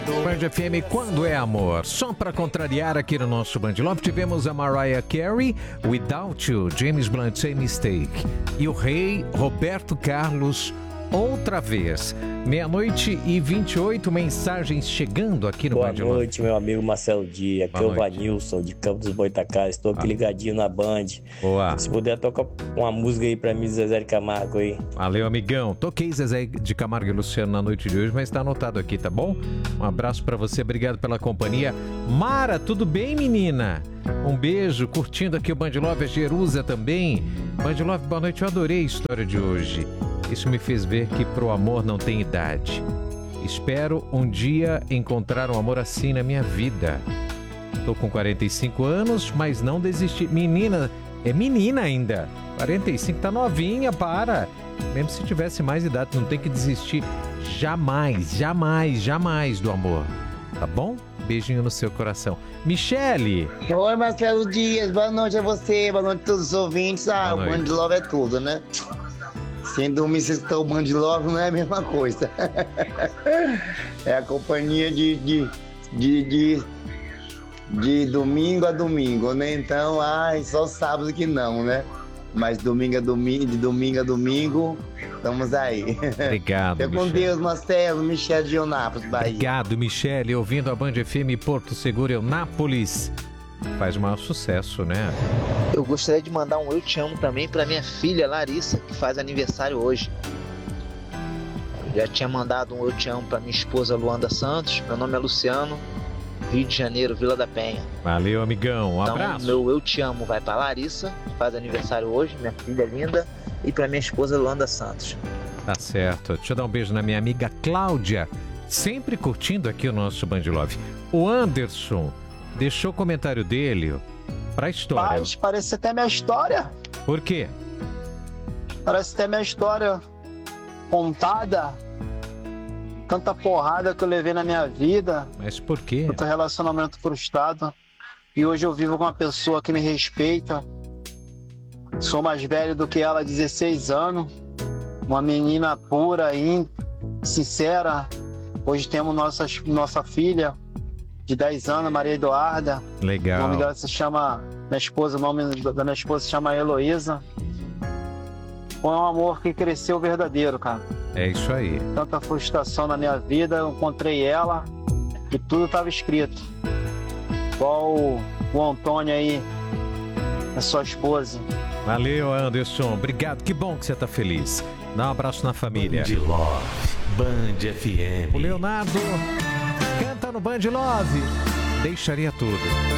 Band FM, quando é amor? Só para contrariar aqui no nosso Band Love, tivemos a Mariah Carey, Without You, James Blunt, Say Mistake. E o rei Roberto Carlos, Outra Vez. 00:28, mensagens chegando aqui no Band Love. Boa noite, meu amigo Marcelo Dias. Aqui é o Vanilson, de Campos dos Goytacazes. Estou aqui ligadinho na Band. Boa. Se puder, toca uma música aí pra mim, Zezé de Camargo aí. Valeu, amigão. Toquei Zezé de Camargo e Luciano na noite de hoje, mas tá anotado aqui, tá bom? Um abraço pra você, obrigado pela companhia. Mara, tudo bem, menina? Um beijo, curtindo aqui o Band Love, a Jerusa também. Band Love, boa noite, eu adorei a história de hoje. Isso me fez ver que pro amor não tem idade. Espero um dia encontrar um amor assim na minha vida. Tô com 45 anos, mas não desisti. Menina, é menina ainda. 45, tá novinha, para. Mesmo se tivesse mais idade, não tem que desistir. Jamais, jamais, jamais do amor. Tá bom? Beijinho no seu coração. Michele! Oi, Marcelo Dias, boa noite a você, boa noite a todos os ouvintes. O Band Love é tudo, né? Sem dormir, vocês estão o Band Love, não é a mesma coisa. É a companhia de domingo a domingo, né? Então, só sábado que não, né? Mas domingo a domingo, de domingo a domingo, estamos aí. Obrigado, Fica com Deus, Marcelo, Michele de Eunápolis, Bahia. Obrigado, Michele, ouvindo a Band FM Porto Seguro, Eunápolis. Faz o maior sucesso, né? Eu gostaria de mandar um eu te amo também para minha filha Larissa, que faz aniversário hoje. Já tinha mandado um eu te amo para minha esposa Luanda Santos. Meu nome é Luciano, Rio de Janeiro, Vila da Penha. Valeu, amigão, um abraço. Meu eu te amo vai para Larissa, que faz aniversário hoje, minha filha linda, e para minha esposa Luanda Santos. Tá certo. Deixa eu dar um beijo na minha amiga Cláudia, sempre curtindo aqui o nosso Band Love. O Anderson deixou o comentário dele pra história. Mas parece até minha história. Por quê? Parece até minha história contada. Tanta porrada que eu levei na minha vida. Mas por quê? Tanto relacionamento frustrado. E hoje eu vivo com uma pessoa que me respeita. Sou mais velho do que ela, 16 anos. Uma menina pura e sincera. Hoje temos nossa filha de 10 anos, Maria Eduarda. Legal. O nome dela se chama, o nome da minha esposa se chama Heloísa. Foi um amor que cresceu verdadeiro, cara. É isso aí. Tanta frustração na minha vida, eu encontrei ela e tudo estava escrito. Igual o Antônio aí, a sua esposa. Valeu, Anderson. Obrigado. Que bom que você tá feliz. Dá um abraço na família. Band Love, Band FM. O Leonardo canta no Band Love. Deixaria tudo.